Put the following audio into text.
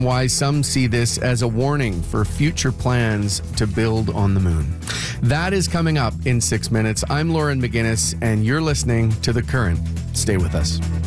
why some see this as a warning for future plans to build on the moon. That is coming up in 6 minutes. I'm Lauren McGinnis, and you're listening to The Current. Stay with us.